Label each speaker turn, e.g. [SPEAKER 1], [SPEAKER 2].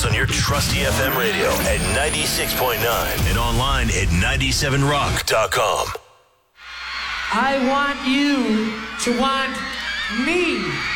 [SPEAKER 1] us on your trusty FM radio at 96.9 and online at 97rock.com.
[SPEAKER 2] I want you to want me.